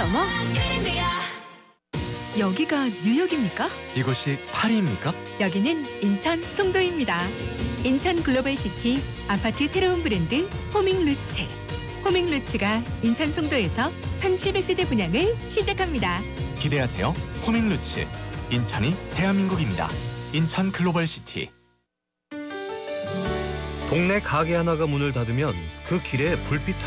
넘어 여기가 뉴욕입니까? 이곳이 파리입니까? 여기는 인천 송도입니다. 인천 글로벌시티 아파트 새로운 브랜드 호밍루츠. 호밍루츠가 인천 송도에서 1700세대 분양을 시작합니다. 기대하세요. 호밍루츠. 인천이 대한민국입니다. 인천 글로벌시티. 동네 가게 하나가 문을 닫으면 그 길에 불빛